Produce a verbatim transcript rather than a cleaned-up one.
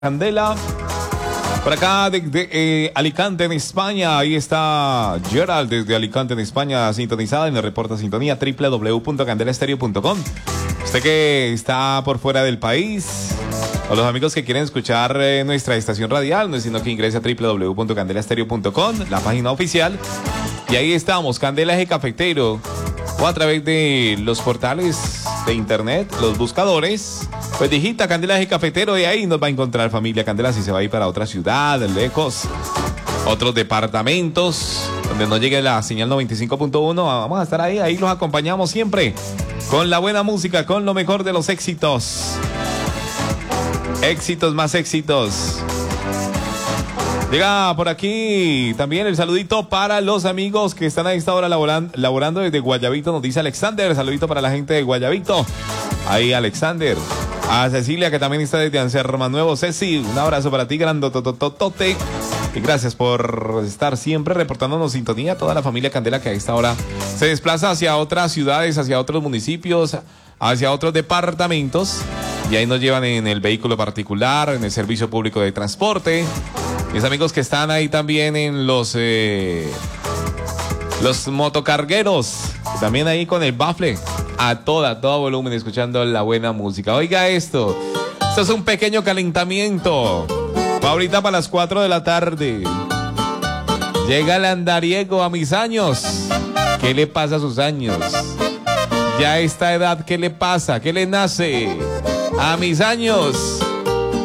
Candela. Por acá de, de eh, Alicante en España, ahí está Gerald desde Alicante en España, sintonizada en el reporte sintonía doble u doble u doble u punto candela estéreo punto com. Usted que está por fuera del país, o los amigos que quieren escuchar eh, nuestra estación radial, no es sino que ingrese a doble u doble u doble u punto candela estéreo punto com, la página oficial, y ahí estamos, Candela Eje Cafetero, o a través de los portales de internet, los buscadores. Pues digita Candela Eje Cafetero y ahí nos va a encontrar familia Candela. Si se va a ir para otra ciudad, lejos, otros departamentos donde no llegue la señal noventa y cinco punto uno, vamos a estar ahí, ahí los acompañamos siempre con la buena música, con lo mejor de los éxitos. Éxitos más éxitos. Llega por aquí también el saludito para los amigos que están a esta hora laboran, laborando desde Guayabito, nos dice Alexander. Saludito para la gente de Guayabito. Ahí Alexander. A Cecilia, que también está desde Anserma Nuevo. Ceci, un abrazo para ti, grandotototote. Y gracias por estar siempre reportándonos sintonía. Toda la familia Candela que a esta hora se desplaza hacia otras ciudades, hacia otros municipios, hacia otros departamentos. Y ahí nos llevan en el vehículo particular, en el servicio público de transporte. Mis amigos que están ahí también en los eh, los motocargueros, también ahí con el bafle a toda, a todo volumen, escuchando la buena música. Oiga esto, esto es un pequeño calentamiento. Va ahorita para las cuatro de la tarde. Llega el andariego a mis años. ¿Qué le pasa a sus años? Ya a esta edad, ¿qué le pasa? ¿Qué le nace? A mis años.